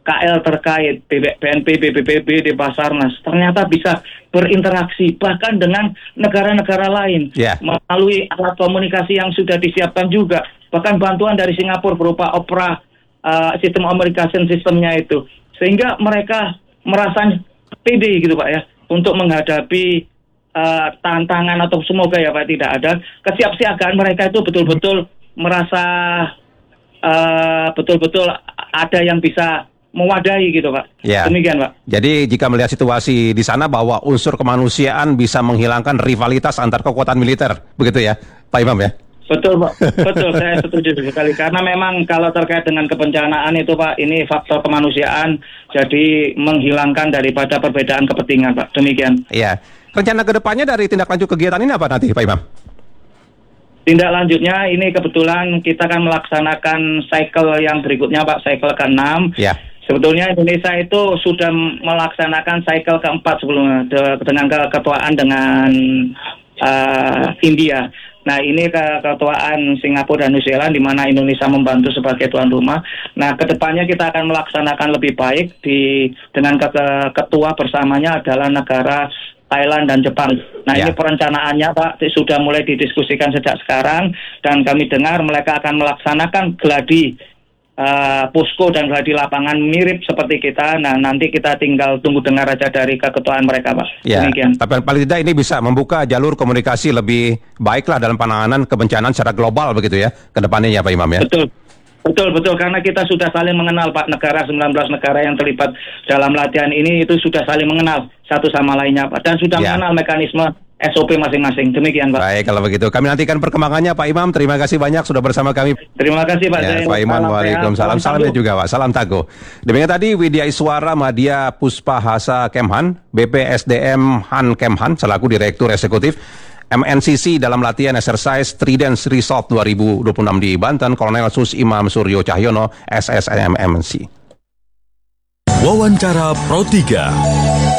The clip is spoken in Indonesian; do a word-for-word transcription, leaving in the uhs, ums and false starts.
L terkait B N P B, B P B B, Basarnas ternyata bisa berinteraksi bahkan dengan negara-negara lain yeah. melalui alat komunikasi yang sudah disiapkan juga, bahkan bantuan dari Singapura berupa Opera uh, sistem communication sistemnya itu, sehingga mereka merasa pede gitu Pak ya untuk menghadapi uh, tantangan atau semoga ya Pak tidak ada kesiapsiagaan mereka itu betul-betul merasa uh, betul-betul ada yang bisa mewadahi gitu Pak. Ya. Demikian Pak. Jadi jika melihat situasi di sana bahwa unsur kemanusiaan bisa menghilangkan rivalitas antar kekuatan militer, begitu ya Pak Imam ya? Betul Pak, betul saya setuju sekali karena memang kalau terkait dengan kebencanaan itu Pak, ini faktor kemanusiaan jadi menghilangkan daripada perbedaan kepentingan Pak. Demikian. Iya. Rencana kedepannya dari tindak lanjut kegiatan ini apa nanti Pak Imam? Tindak lanjutnya ini kebetulan kita akan melaksanakan cycle yang berikutnya Pak, cycle keenam. Ya. Sebetulnya Indonesia itu sudah melaksanakan cycle keempat sebelumnya de- dengan keketuaan dengan uh, India. Nah ini keketuaan Singapura dan New Zealand di mana Indonesia membantu sebagai tuan rumah. Nah kedepannya kita akan melaksanakan lebih baik di dengan ke- ketua bersamanya adalah negara Thailand dan Jepang. Nah ya. Ini perencanaannya Pak sudah mulai didiskusikan sejak sekarang dan kami dengar mereka akan melaksanakan gladi uh, posko dan gladi lapangan mirip seperti kita. Nah nanti kita tinggal tunggu dengar aja dari keketuaan mereka Pak. Ya. Demikian. Tapi paling tidak ini bisa membuka jalur komunikasi lebih baiklah dalam penanganan kebencanaan secara global begitu ya ke depannya ya Pak Imam ya. Betul. Betul, betul, karena kita sudah saling mengenal Pak, negara sembilan belas negara yang terlibat dalam latihan ini itu sudah saling mengenal satu sama lainnya Pak, dan sudah ya. mengenal mekanisme S O P masing-masing. Demikian Pak. Baik, kalau begitu kami nantikan perkembangannya Pak Imam. Terima kasih banyak sudah bersama kami. Terima kasih Pak. Ya, Pak Imam, waalaikumsalam. Salamnya juga Pak, salam Tangguh. Demikian tadi Widya Iswara Madya Puspa Hasa Kemhan, B P S D M Han Kemhan, selaku Direktur Eksekutif M N C C dalam latihan exercise Trident Resort dua ribu dua puluh enam di Banten, Kolonel Sus Imam Suryo Cahyono, S S M M C. Wawancara Pro tiga.